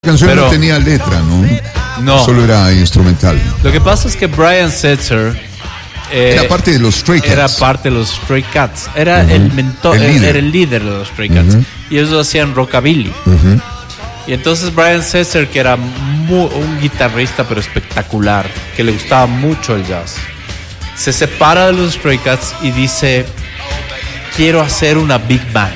La canción no tenía letra, ¿no? No. Solo era instrumental. Lo que pasa es que Brian Setzer era parte de los Stray Cats. Era parte de los Stray Cats. Era el mentor, era el líder de los Stray Cats. Y ellos hacían rockabilly. Y entonces Brian Setzer, que era un guitarrista pero espectacular, que le gustaba mucho el jazz, se separa de los Stray Cats y dice: quiero hacer una big band.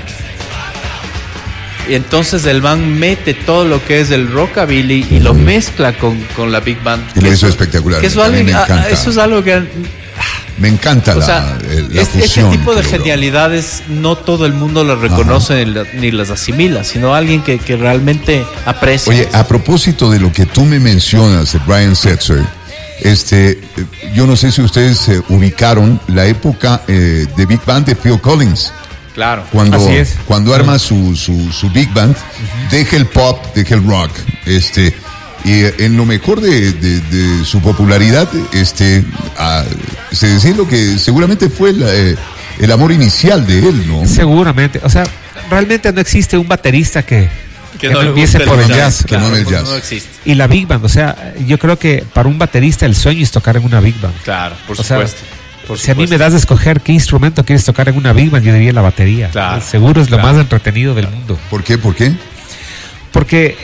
Y entonces el man mete todo lo que es el rockabilly y lo mezcla con la big band. Y lo hizo espectacular. Que eso es algo que... Me encanta la fusión. Este tipo de genialidades no todo el mundo las reconoce ni las asimila, sino alguien que realmente aprecia. Oye, a propósito de lo que tú me mencionas de Brian Setzer, yo no sé si ustedes ubicaron la época de Big Band de Phil Collins. Claro, así es. Cuando arma su Big Band, deja el pop, deja el rock, y en lo mejor de su popularidad, se decía lo que seguramente fue el amor inicial de él, ¿no? Seguramente, o sea, realmente no existe un baterista que no empiece por el jazz. Que no el jazz. No existe. Y la Big Band, o sea, yo creo que para un baterista el sueño es tocar en una Big Band. Claro, por supuesto. Si a mí me das de escoger qué instrumento quieres tocar en una Big Band, yo diría la batería. Claro, seguro es lo más entretenido del mundo. ¿Por qué? ¿Por qué? Porque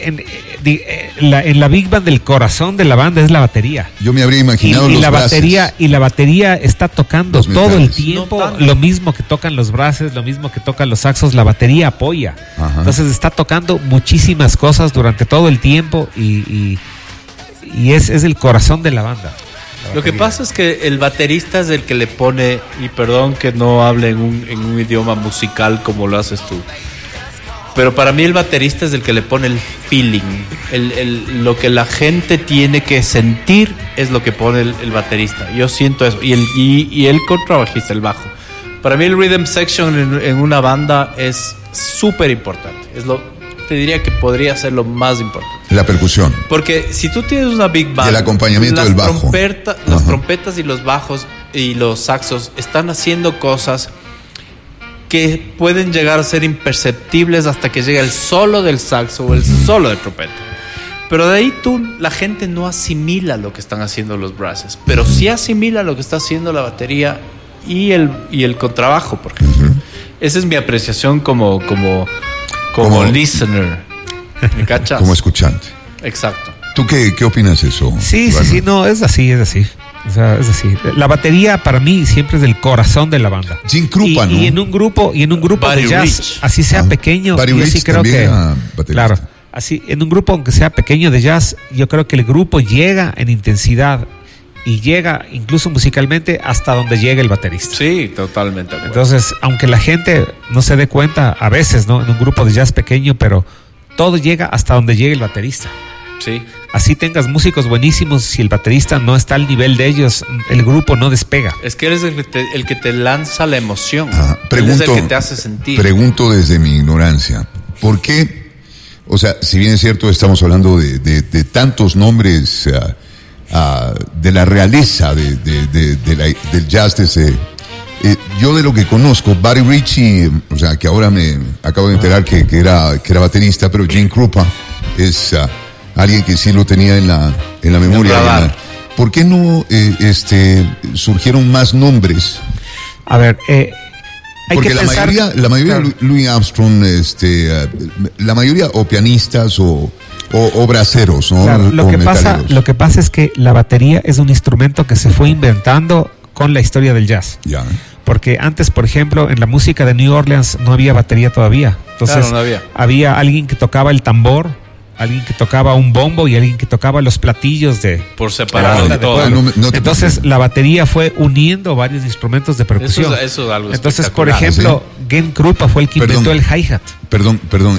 en la Big Band el corazón de la banda es la batería. Yo me habría imaginado los brasses. Y la batería está tocando todo el tiempo lo mismo que tocan los brasses, lo mismo que tocan los saxos, la batería apoya. Entonces está tocando muchísimas cosas durante todo el tiempo y es el corazón de la banda. Lo que pasa es que el baterista es el que le pone, y perdón que no hable en un idioma musical como lo haces tú, pero para mí el baterista es el que le pone el feeling, lo que la gente tiene que sentir es lo que pone el baterista. Yo siento eso, y el contrabajista, el bajo. Para mí el rhythm section en una banda es súper importante, te diría que podría ser lo más importante. La percusión. Porque si tú tienes una big band, y el acompañamiento del bajo, las trompetas y los bajos y los saxos están haciendo cosas que pueden llegar a ser imperceptibles hasta que llega el solo del saxo o el solo de trompeta. Pero de ahí la gente no asimila lo que están haciendo los brasses, pero sí asimila lo que está haciendo la batería y el contrabajo, por ejemplo. Esa es mi apreciación como listener. ¿Me cachas? Como escuchante. Exacto. ¿Tú qué opinas de eso? Sí, no, es así. O sea, es así. La batería para mí siempre es el corazón de la banda. Jim Krupa, ¿no? Y en un grupo de jazz, Rich. Así sea pequeño, yo sí creo que claro, así en un grupo aunque sea pequeño de jazz, yo creo que el grupo llega en intensidad y llega incluso musicalmente hasta donde llega el baterista. Sí, totalmente. Entonces, aunque la gente no se dé cuenta a veces, ¿no? En un grupo de jazz pequeño, pero todo llega hasta donde llega el baterista. Sí. Así tengas músicos buenísimos, si el baterista no está al nivel de ellos, el grupo no despega. Es que eres el que te lanza la emoción. Pregunto, es el que te hace sentir. Pregunto desde mi ignorancia, ¿por qué? O sea, si bien es cierto, estamos hablando de tantos nombres de la realeza del jazz desde... yo de lo que conozco, Buddy Ritchie, o sea, que ahora me acabo de enterar que era baterista, pero Jim Krupa es alguien que sí lo tenía en la memoria. ¿Por qué no surgieron más nombres? A ver, porque la mayoría de Louis Armstrong, la mayoría o pianistas o braceros, ¿no? Claro, lo que pasa es que la batería es un instrumento que se fue inventando con la historia del jazz. Ya. Porque antes, por ejemplo, en la música de New Orleans no había batería todavía. Entonces, no había alguien que tocaba el tambor, alguien que tocaba un bombo y alguien que tocaba los platillos por separado de todo. Entonces, la batería fue uniendo varios instrumentos de percusión. Eso es algo. Entonces, por ejemplo, Jim Krupa fue el que inventó el hi-hat. Perdón,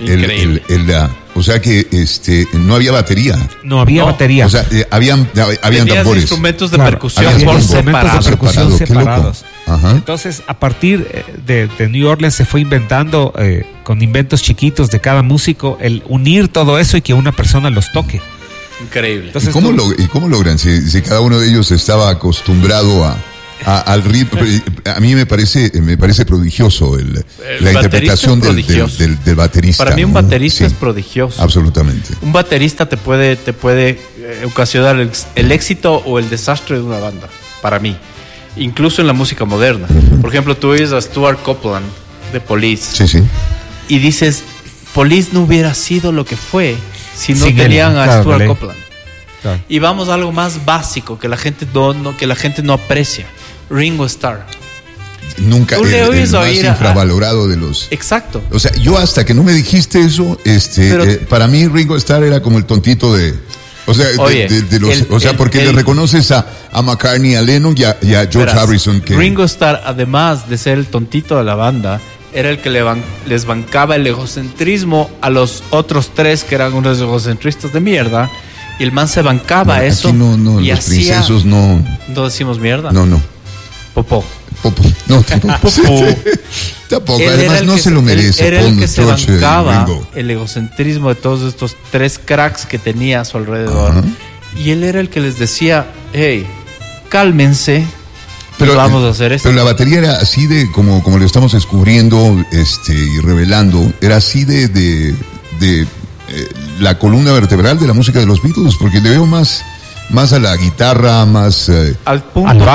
o sea que no había batería. No había batería. O sea, habían tambores. Instrumentos de percusión separados. Entonces, a partir de New Orleans se fue inventando con inventos chiquitos de cada músico el unir todo eso y que una persona los toque. Increíble. Entonces, ¿Y cómo logran? Si cada uno de ellos estaba acostumbrado a al ritmo. A mí me parece prodigioso la interpretación del baterista. Para mí un baterista es prodigioso. Absolutamente. Un baterista te puede ocasionar el éxito o el desastre de una banda, para mí. Incluso en la música moderna. Por ejemplo, tú oyes a Stuart Copeland de Police. Sí. Y dices, Police no hubiera sido lo que fue si no tenían a Stuart Copeland. Claro. Y vamos a algo más básico que la gente no aprecia. Ringo Starr. Nunca el más infravalorado de los... Exacto. O sea, yo hasta que no me dijiste eso, para mí Ringo Starr era como el tontito de... O sea, porque le reconoces a McCartney, a Lennon y a George Harrison. Que... Ringo Starr, además de ser el tontito de la banda, era el que les bancaba el egocentrismo a los otros tres que eran unos egocentristas de mierda. Y el man se bancaba eso. Aquí no, y los princesos no... ¿No decimos mierda? No. Popó. No, tampoco. Además no se lo merece. Era el que se bancaba el egocentrismo de todos estos tres cracks que tenía a su alrededor. Uh-huh. Y él era el que les decía, hey, cálmense, pero vamos a hacer esto. Pero la batería era así de, como lo estamos descubriendo y revelando, era así de la columna vertebral de la música de los Beatles, porque le veo más a la guitarra, más al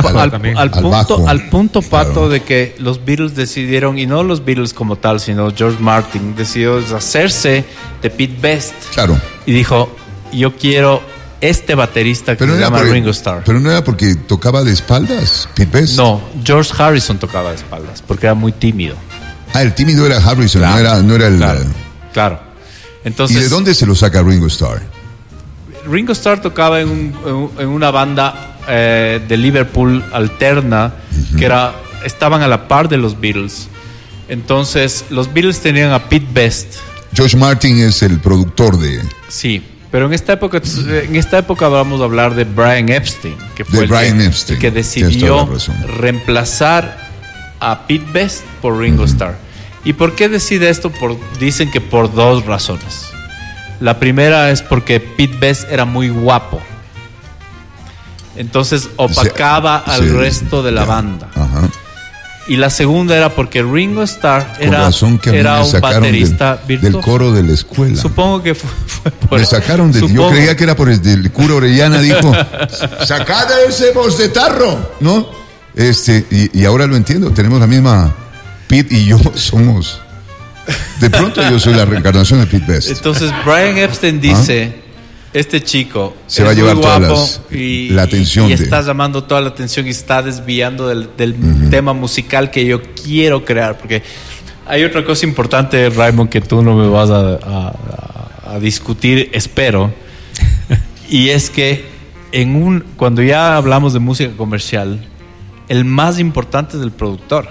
punto Pato, claro, de que los Beatles decidieron, y no los Beatles como tal, sino George Martin decidió deshacerse de Pete Best. Claro. Y dijo, yo quiero este baterista que se llama Ringo Starr. Pero no era porque tocaba de espaldas, Pete Best. No, George Harrison tocaba de espaldas, porque era muy tímido. El tímido era Harrison, claro, no era el... Claro. Entonces, ¿y de dónde se lo saca Ringo Starr? Ringo Starr tocaba en una banda de Liverpool alterna, uh-huh, que estaban a la par de los Beatles. Entonces, los Beatles tenían a Pete Best. George Martin es el productor de... Sí, pero en esta época vamos a hablar de Brian Epstein, que fue el que decidió reemplazar a Pete Best por Ringo, uh-huh, Starr. ¿Y por qué decide esto? Dicen que por dos razones. La primera es porque Pete Best era muy guapo. Entonces opacaba al resto de la banda. Ajá. Y la segunda era porque Ringo Starr era un baterista virtuoso. Del coro de la escuela. Supongo que fue por eso. Me sacaron yo creía que era por el del cura Orellana, dijo, sacad ese bocetarro, ¿no? Y ahora lo entiendo, tenemos la misma... Pete y yo somos... De pronto yo soy la reencarnación de Pete Best. Entonces Brian Epstein dice, este chico se va a llevar toda la atención. Y está llamando toda la atención y está desviando del uh-huh, tema musical que yo quiero crear. Porque hay otra cosa importante, Raymond, que tú no me vas a discutir, espero. Y es que cuando ya hablamos de música comercial, el más importante es el productor.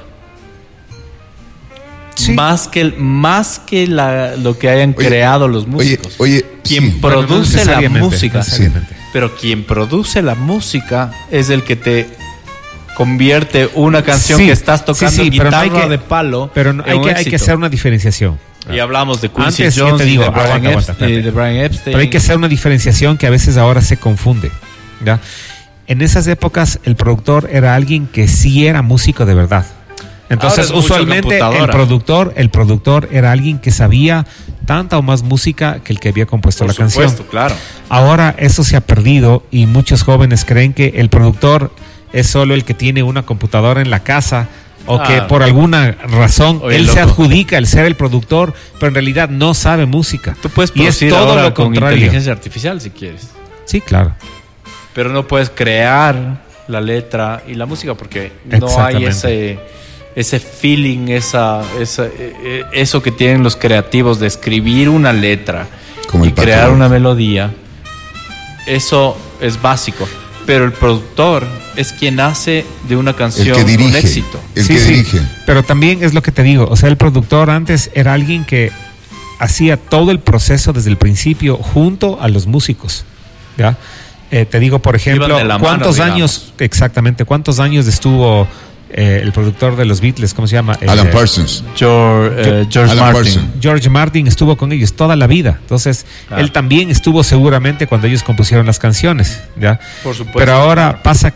Sí. Más que lo que hayan creado los músicos. Quien produce la música, pero quien produce la música es el que te convierte una canción que estás tocando en guitarra de palo. Pero hay que hacer una diferenciación. Y hablamos de Quincy Jones, de Brian Epstein. Pero hay que hacer una diferenciación que a veces ahora se confunde, ¿ya? En esas épocas el productor era alguien que sí era músico de verdad. Entonces, usualmente el productor era alguien que sabía tanta o más música que el que había compuesto la canción. Por supuesto, claro. Ahora eso se ha perdido y muchos jóvenes creen que el productor es solo el que tiene una computadora en la casa o que por alguna razón él se adjudica el ser el productor, pero en realidad no sabe música. Tú puedes producir todo lo contrario con inteligencia artificial si quieres. Sí, claro. Pero no puedes crear la letra y la música porque no hay ese feeling, eso que tienen los creativos de escribir una letra y crear una melodía. Eso es básico. Pero el productor es quien hace de una canción un éxito. El que dirige. Pero también es lo que te digo, o sea, el productor antes era alguien que hacía todo el proceso desde el principio junto a los músicos, ¿ya? Te digo, por ejemplo, ¿cuántos años estuvo el productor de los Beatles? ¿Cómo se llama? Alan Parsons. George Martin. George Martin estuvo con ellos toda la vida. Entonces, él también estuvo seguramente cuando ellos compusieron las canciones, ¿ya? Por supuesto. Pero ahora pasa que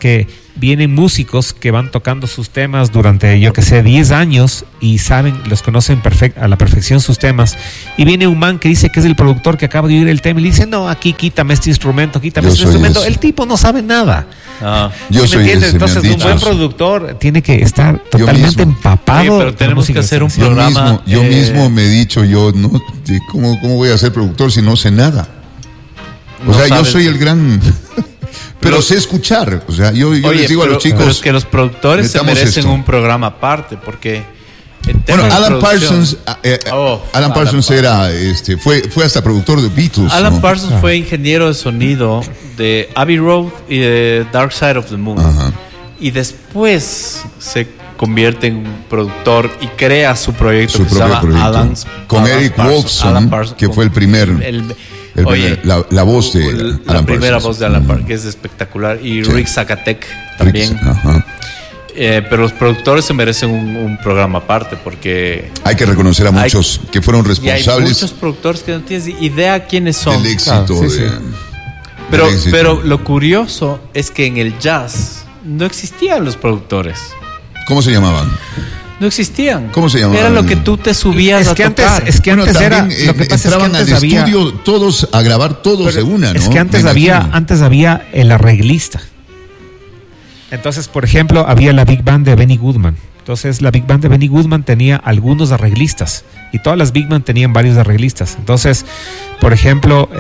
vienen músicos que van tocando sus temas durante, 10 años y los conocen a la perfección sus temas. Y viene un man que dice que es el productor que acaba de oír el tema y le dice, no, aquí quítame este instrumento, Ese. El tipo no sabe nada. Yo soy ese, entonces un buen productor tiene que estar totalmente empapado. Pero tenemos que hacer un programa. Yo mismo me he dicho, ¿cómo voy a ser productor si no sé nada? Yo soy el gran... Pero sé escuchar, yo les digo a los chicos... Pero es que los productores se merecen un programa aparte, porque... Alan Parsons era, fue hasta productor de Beatles. Alan Parsons fue ingeniero de sonido de Abbey Road y de Dark Side of the Moon. Y después se convierte en un productor y crea su proyecto se llama Alan con Eric Wolfson, que fue el primer... la voz de Alan Parsons. La primera voz de Alan Parsons, que es espectacular. Y Rick Zacatec también. Pero los productores se merecen un programa aparte, porque... Hay que reconocer a muchos que fueron responsables. Y hay muchos productores que no tienes idea quiénes son. El éxito Pero lo curioso es que en el jazz no existían los productores. ¿Cómo se llamaban? No existían. ¿Cómo se llamaban? Era lo que tú te subías a tocar. Es que antes era... Lo que pasa entraban al estudio todos a grabar todos de una, ¿no? Es que antes había el arreglista. Entonces, por ejemplo, había la Big Band de Benny Goodman. Entonces, la Big Band de Benny Goodman tenía algunos arreglistas. Y todas las Big Band tenían varios arreglistas. Entonces, por ejemplo,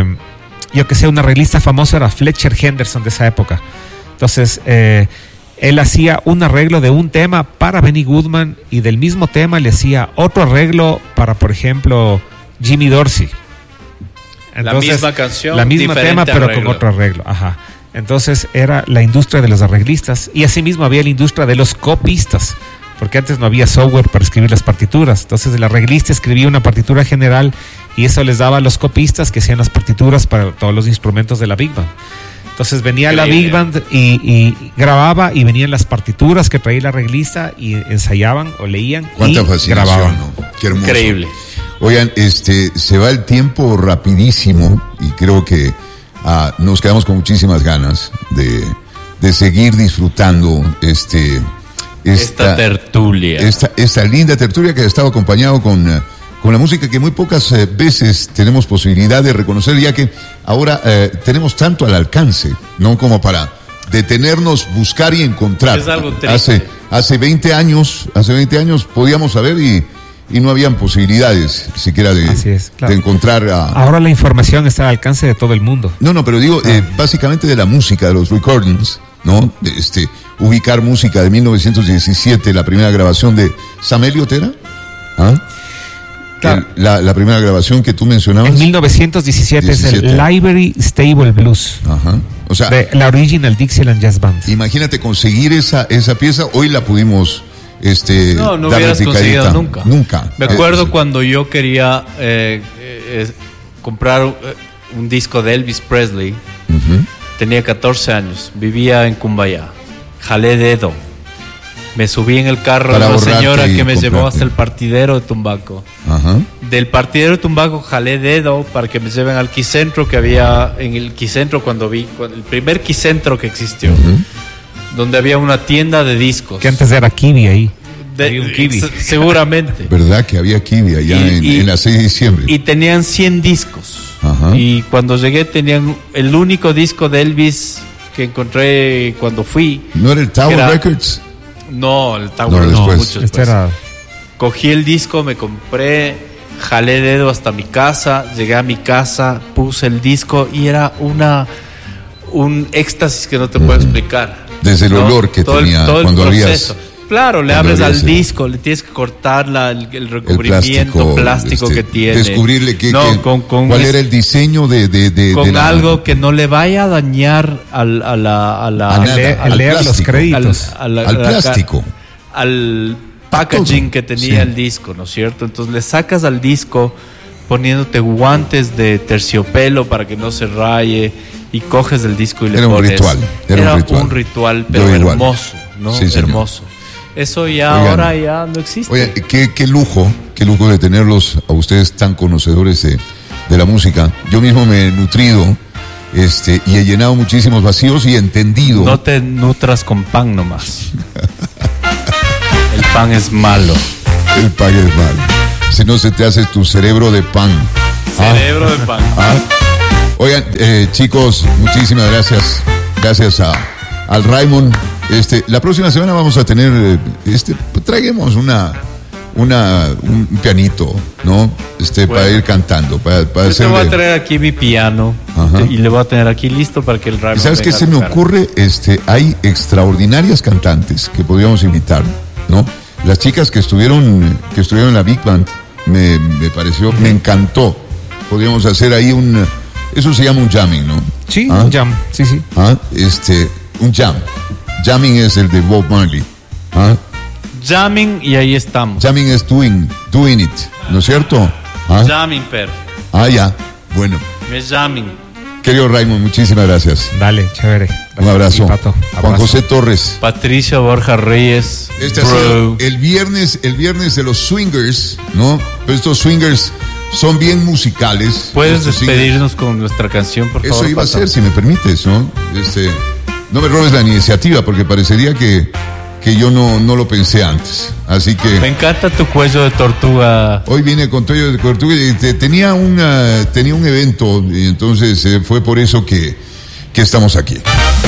un arreglista famoso era Fletcher Henderson de esa época. Entonces, él hacía un arreglo de un tema para Benny Goodman y del mismo tema le hacía otro arreglo para, por ejemplo, Jimmy Dorsey. Entonces, la misma canción, la misma tema, pero arreglo. con otro arreglo. Entonces era la industria de los arreglistas y asimismo había la industria de los copistas, porque antes no había software para escribir las partituras. Entonces el arreglista escribía una partitura general y eso les daba a los copistas que hacían las partituras para todos los instrumentos de la Big Band. Entonces venía la Big Band y grababa, y venían las partituras que traía el arreglista y ensayaban o leían. Cuánta y fascinación, grababan. ¿no? Qué hermoso. Increíble. Oigan, se va el tiempo rapidísimo y creo que nos quedamos con muchísimas ganas de seguir disfrutando esta tertulia. Esta linda tertulia que ha estado acompañado con la música que muy pocas veces tenemos posibilidad de reconocer, ya que ahora tenemos tanto al alcance, ¿no? Como para detenernos, buscar y encontrar. Es algo triste. Hace 20 años podíamos saber y no habían posibilidades siquiera de encontrar Ahora la información está al alcance de todo el mundo. No, pero digo, básicamente de la música, de los recordings, ¿no? Ubicar música de 1917, la primera grabación de Sam Elliott, ¿era? Claro. La primera grabación que tú mencionabas. En 1917 es el Library Stable Blues. O sea, de la Original Dixieland Jazz Band. Imagínate conseguir esa pieza, hoy la pudimos no hubieras conseguido nunca. Me acuerdo cuando yo quería comprar un disco de Elvis Presley. Tenía 14 años, vivía en Cumbayá, jalé dedo, me subí en el carro de una señora que me llevó hasta el partidero de Tumbaco. Del partidero de Tumbaco jalé dedo para que me lleven al Quicentro que había en el Quicentro el primer Quicentro que existió. Donde había una tienda de discos. Que antes era Kiwi ahí. Había un Kiwi. Seguramente. ¿Verdad que había Kiwi allá en la 6 de diciembre? Y tenían 100 discos. Y cuando llegué tenían el único disco de Elvis que encontré cuando fui. ¿No era el Tower Records? No, el Tower no, mucho después. Cogí el disco, me compré, jalé dedo hasta mi casa, llegué a mi casa, puse el disco y era un éxtasis que no te puedo explicar. Desde el olor que tenía cuando abrías. Claro, le abres al disco, le tienes que cortar el recubrimiento plástico que tiene. Descubrirle cuál era el diseño con algo que no le vaya a dañar al leer los créditos. Al plástico. Al packaging que tenía el disco, ¿no es cierto? Entonces le sacas al disco poniéndote guantes de terciopelo para que no se raye y coges el disco y le pones. Era un ritual, pero hermoso, ¿no? Sí, hermoso. Eso ahora ya no existe. Oye, qué lujo de tenerlos a ustedes tan conocedores de la música. Yo mismo me he nutrido y he llenado muchísimos vacíos y he entendido. No te nutras con pan nomás. El pan es malo. El pan es malo. Si no se te hace tu cerebro de pan. Cerebro de pan. Oigan, chicos, muchísimas gracias. Gracias al Raymond. La próxima semana vamos a tener, traiguemos un pianito, ¿no? Bueno, para ir cantando, para yo voy a traer aquí mi piano. Ajá. Y le voy a tener aquí listo para que el Raymond. ¿Sabes qué se me ocurre? Hay extraordinarias cantantes que podríamos invitar, ¿no? Las chicas que estuvieron en la Big Band, me pareció, me encantó. Podríamos hacer ahí eso se llama un jamming, ¿no? Sí, un jam, sí. Un jam. Jamming es el de Bob Marley. Jamming y ahí estamos. Jamming es doing it, ¿no es cierto? Jamming, pero. Ya, bueno. Es jamming. Querido Raymond, muchísimas gracias. Dale, chévere. Gracias, un abrazo. Juan José Torres. Patricia Borja Reyes. Ha sido el viernes de los swingers, ¿no? Pero estos swingers son bien musicales. ¿Puedes despedirnos con nuestra canción, por favor? Eso iba a ser, si me permites, ¿no? No me robes la iniciativa, porque parecería que yo no lo pensé antes. Así que... Me encanta tu cuello de tortuga. Hoy vine con cuello de tortuga y tenía un evento, y entonces fue por eso que estamos aquí.